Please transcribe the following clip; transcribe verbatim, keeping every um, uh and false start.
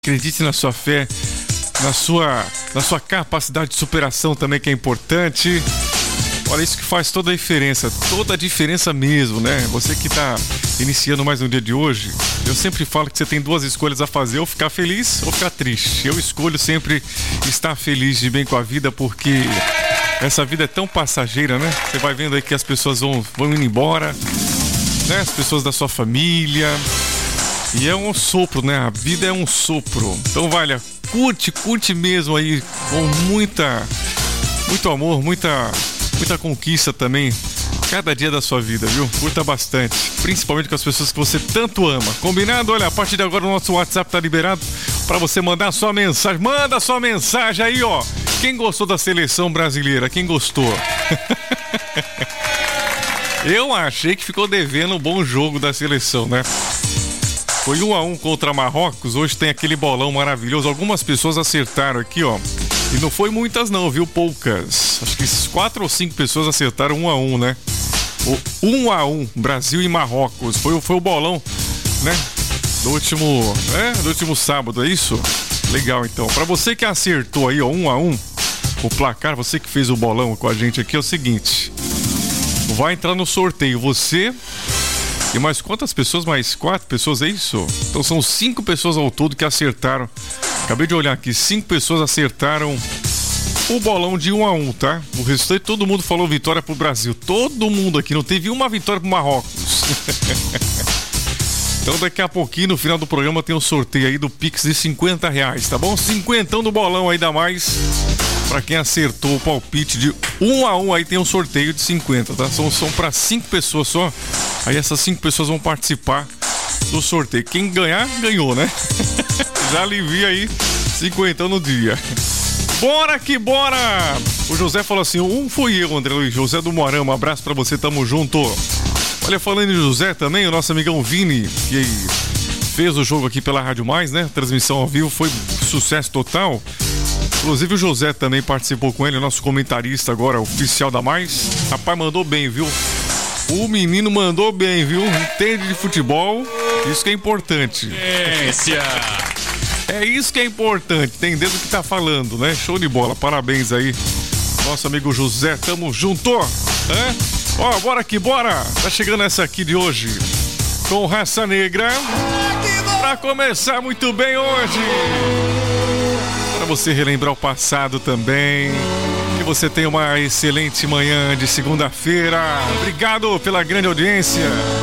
Acredite na sua fé, na sua, na sua capacidade de superação também, que é importante. Olha, isso que faz toda a diferença, toda a diferença mesmo, né? Você que tá iniciando mais um dia de hoje, eu sempre falo que você tem duas escolhas a fazer, ou ficar feliz ou ficar triste. Eu escolho sempre estar feliz, de bem com a vida, porque essa vida é tão passageira, né? Você vai vendo aí que as pessoas vão, vão indo embora, né? As pessoas da sua família. E é um sopro, né? A vida é um sopro. Então, vale, curte, curte mesmo aí, com muita, muito amor, muita, muita conquista também, cada dia da sua vida, viu? Curta bastante, principalmente com as pessoas que você tanto ama. Combinado? Olha, a partir de agora o nosso WhatsApp tá liberado para você mandar sua mensagem. Manda sua mensagem aí, ó. Quem gostou da seleção brasileira? Quem gostou? Eu achei que ficou devendo um bom jogo da seleção, né? Foi um a um contra Marrocos. Hoje tem aquele bolão maravilhoso. Algumas pessoas acertaram aqui, ó. E não foi muitas não, viu? Poucas. Acho que quatro ou cinco pessoas acertaram um a um, né? O um a um, Brasil e Marrocos. Foi, foi o bolão, né? Do último, é, do último sábado, é isso? Legal, então. Pra você que acertou aí, ó, um a um, o placar, você que fez o bolão com a gente aqui, é o seguinte. Vai entrar no sorteio. Você... E mais quantas pessoas? Mais quatro pessoas, é isso? Então são cinco pessoas ao todo que acertaram. Acabei de olhar aqui, cinco pessoas acertaram o bolão de um a um, tá? O restante, todo mundo falou vitória pro Brasil. Todo mundo aqui, não teve uma vitória pro Marrocos. Então daqui a pouquinho, no final do programa, tem um sorteio aí do Pix de cinquenta reais, tá bom? Cinquentão do bolão aí, dá mais. Pra quem acertou o palpite de um a um, aí tem um sorteio de cinquenta, tá? São, são pra cinco pessoas só. Aí essas cinco pessoas vão participar do sorteio. Quem ganhar, ganhou, né? Já alivia aí cinquentão no dia. Bora que bora! O José falou assim, um fui eu, André Luiz, José do Moarama, um abraço pra você, tamo junto. Olha, falando em José também, o nosso amigão Vini, que fez o jogo aqui pela Rádio Mais, né? Transmissão ao vivo, foi sucesso total. Inclusive o José também participou com ele, nosso comentarista agora, oficial da Mais. Rapaz, mandou bem, viu? O menino mandou bem, viu? Entende de futebol, isso que é importante. É isso que é importante, entender do que tá falando, né? Show de bola, parabéns aí, nosso amigo José, tamo junto, né? Ó, bora que bora! Tá chegando essa aqui de hoje, com Raça Negra, pra começar muito bem hoje. Para você relembrar o passado também. Que você tenha uma excelente manhã de segunda-feira. Obrigado pela grande audiência.